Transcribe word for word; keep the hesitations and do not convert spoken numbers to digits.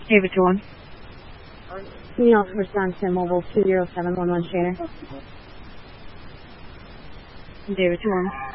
David to one. Can you also respond to mobile two zero seven one one Shader? David to one.